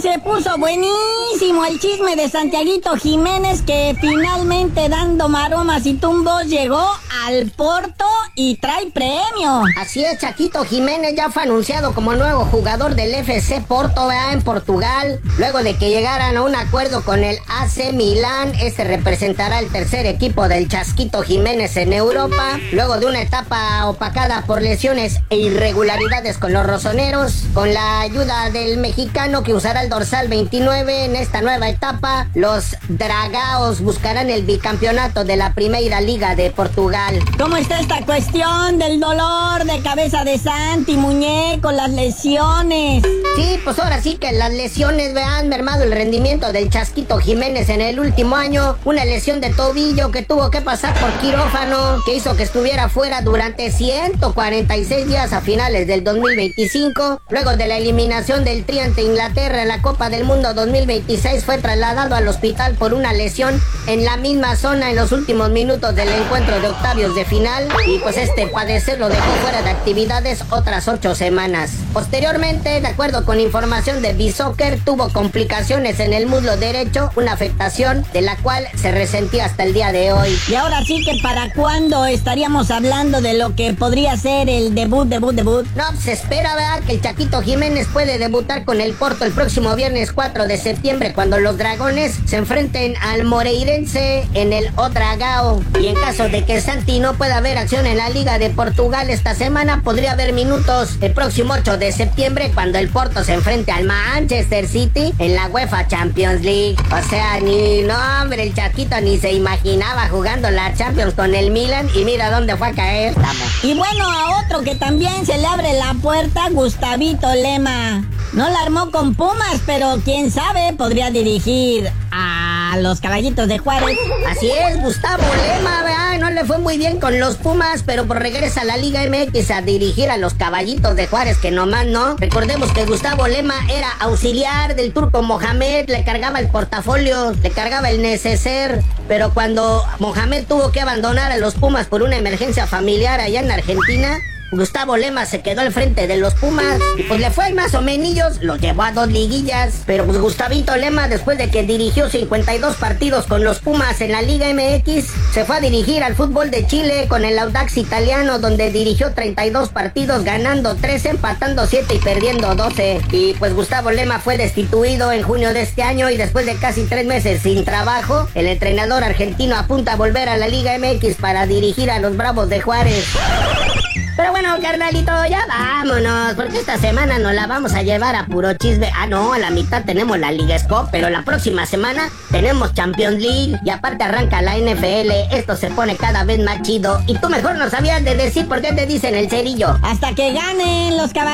se puso buenísimo el chisme de Santiaguito Jiménez, que finalmente, dando maromas y tumbos, llegó al Porto y trae premio. Así es, Chaquito Jiménez ya fue anunciado como nuevo jugador del FC Porto, ¿verdad?, en Portugal. Luego de que llegaran a un acuerdo con el AC Milán, representará el tercer equipo del Chasquito Jiménez en Europa. Luego de una etapa opacada por lesiones e irregularidades con los rosoneros, con la ayuda del mexicano que usará el dorsal 29 en esta nueva etapa, los dragaos buscarán el bicampeonato de la Primeira Liga de Portugal. ¿Cómo está esta cuestión del dolor de cabeza de Santi, muñeco, las lesiones? Sí, pues ahora sí que las lesiones han mermado el rendimiento del Chasquito Jiménez en el último año. Una lesión de tobillo que tuvo que pasar por quirófano, que hizo que estuviera fuera durante 146 días a finales del 2025. Luego de la eliminación del Tri ante Inglaterra en la Copa del Mundo 2026, fue trasladado al hospital por una lesión en la misma zona en los últimos minutos del encuentro de octavios de final, y pues padecer lo dejó fuera de actividades otras 8 semanas. Posteriormente, de acuerdo con información de B-Soccer, tuvo complicaciones en el muslo derecho, una afectación de la cual se resentía hasta el día de hoy. Y ahora sí que ¿para cuándo estaríamos hablando de lo que podría ser el debut? No, se espera, ¿verdad?, que el Chaquito Jiménez puede debutar con el Porto el próximo viernes 4 de septiembre, cuando los dragones se enfrenten al Moreirense en el O Dragao. Y en caso de que Santi no pueda ver acción en la Liga de Portugal esta semana, podría haber minutos el próximo 8 de septiembre, cuando el Porto se enfrente al Manchester City en la UEFA Champions League. O sea, hombre, el Chaquito ni se imaginaba jugando la Champions con el Milan, y mira dónde fue a caer. Y bueno, a otro que también se le abre la puerta, Gustavito Lema. No la armó con Pumas, pero quién sabe, podría dirigir a los Caballitos de Juárez. Así es, Gustavo Lema, ¿verdad? No le fue muy bien con los Pumas, pero pues regresa a la Liga MX a dirigir a los Caballitos de Juárez, que nomás no. Recordemos que Gustavo Lema era auxiliar del Turco Mohamed, le cargaba el portafolio, le cargaba el neceser, pero cuando Mohamed tuvo que abandonar a los Pumas por una emergencia familiar allá en Argentina, Gustavo Lema se quedó al frente de los Pumas y pues le fue más o menos, los llevó a 2 liguillas. Pero pues Gustavito Lema, después de que dirigió 52 partidos con los Pumas en la Liga MX, se fue a dirigir al fútbol de Chile con el Audax italiano, donde dirigió 32 partidos, ganando 13, empatando 7 y perdiendo 12. Y pues Gustavo Lema fue destituido en junio de este año, y después de casi 3 meses sin trabajo, el entrenador argentino apunta a volver a la Liga MX para dirigir a los Bravos de Juárez. Pero bueno, carnalito, ya vámonos, porque esta semana nos la vamos a llevar a puro chisme. Ah, no, a la mitad tenemos la Liga Scope, pero la próxima semana tenemos Champions League, y aparte arranca la NFL. Esto se pone cada vez más chido, y tú mejor no sabías de decir por qué te dicen el cerillo. Hasta que ganen los Caballitos.